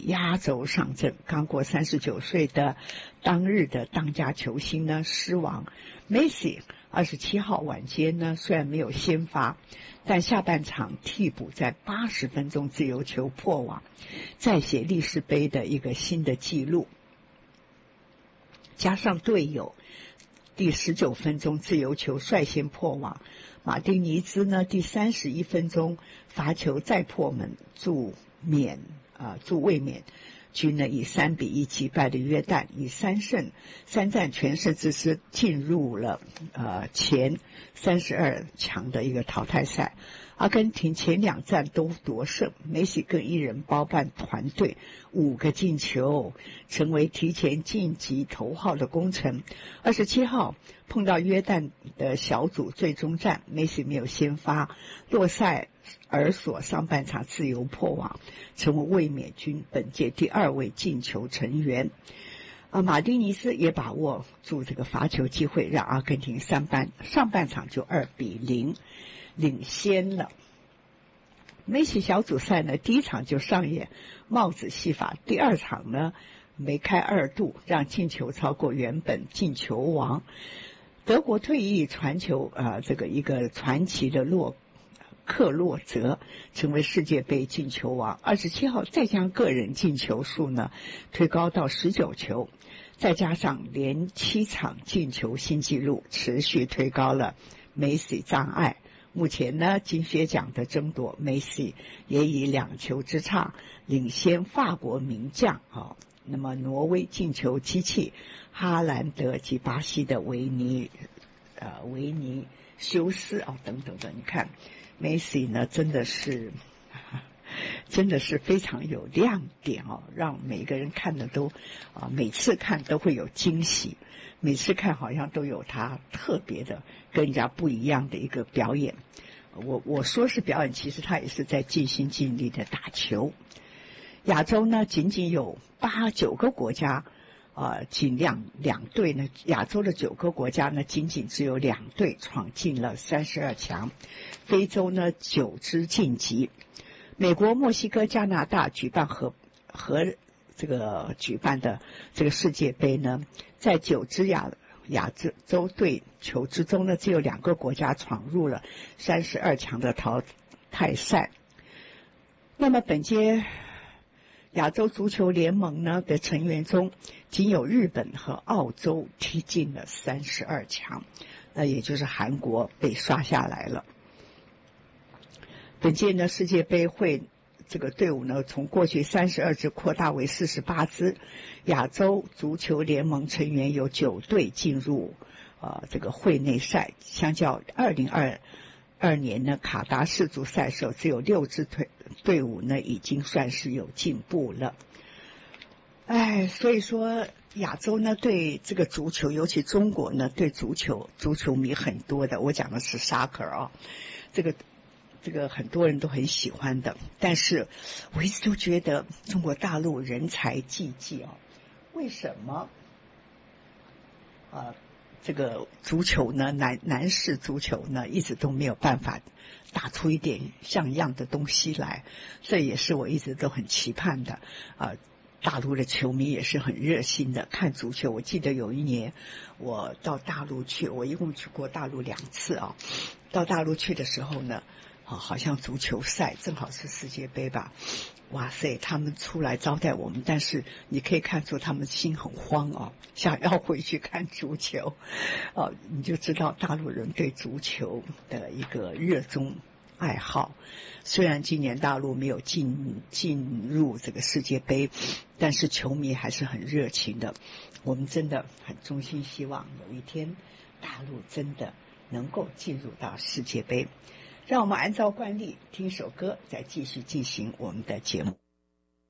压轴上阵，刚过39岁的当日的当家球星呢失亡。梅西27号晚间呢虽然没有先发，但下半场替补在80分钟自由球破网，再写历史杯的一个新的纪录。加上队友第19分钟自由球率先破网，马丁尼兹呢第31分钟罚球再破门助卫冕军呢以3-1击败了约旦，以3战全胜之势进入了前32强的一个淘汰赛。阿根廷前2战都夺胜，梅西更一人包办团队5个进球，成为提前晋级头号的功臣。27号碰到约旦的小组最终战，梅西没有先发，洛塞尔索上半场自由破网，成为卫冕军本届第2位进球成员。马丁尼斯也把握住这个罚球机会，让阿根廷上半场就2-0领先了。梅西小组赛呢，第一场就上演帽子戏法，第2场呢梅开2度，让进球超过原本进球王。德国退役传球这个一个传奇的克洛泽成为世界杯进球王。27号再将个人进球数呢推高到19球，再加上连7场进球新纪录，持续推高了梅西障碍。目前呢，金靴奖的争夺，梅西也以2球之差领先法国名将那么挪威进球机器哈兰德及巴西的维尼修斯等等的。你看梅西呢真的是非常有亮点让每个人看的都每次看都会有惊喜，每次看好像都有他特别的跟人家不一样的一个表演。我说是表演，其实他也是在尽心尽力的打球。亚洲呢仅仅有9个国家仅2队呢，亚洲的9个国家呢仅仅只有2队闯进了32强，非洲呢9支晋级。美国、墨西哥、加拿大举办举办的这个世界杯呢，在9支亚洲队球之中呢，只有2个国家闯入了32强的淘汰赛。那么本届亚洲足球联盟呢的成员中，仅有日本和澳洲踢进了32强，也就是韩国被刷下来了。本届呢世界杯会这个队伍呢从过去32支扩大为48支，亚洲足球联盟成员有9队进入这个会内赛，相较2022年呢卡达世足赛时候只有6支队伍呢已经算是有进步了。所以说亚洲呢对这个足球，尤其中国呢对足球迷很多的，我讲的是 soccer 这个很多人都很喜欢的，但是我一直都觉得中国大陆人才济济为什么这个足球呢男士足球呢一直都没有办法打出一点像样的东西来，这也是我一直都很期盼的大陆的球迷也是很热心的看足球。我记得有一年我到大陆去，我一共去过大陆2次到大陆去的时候呢好像足球赛正好是世界杯吧，哇塞，他们出来招待我们，但是你可以看出他们心很慌想要回去看足球你就知道大陆人对足球的一个热衷爱好。虽然今年大陆没有进入这个世界杯，但是球迷还是很热情的。我们真的很衷心希望有一天大陆真的能够进入到世界杯。让我们按照惯例听首歌，再继续进行我们的节目。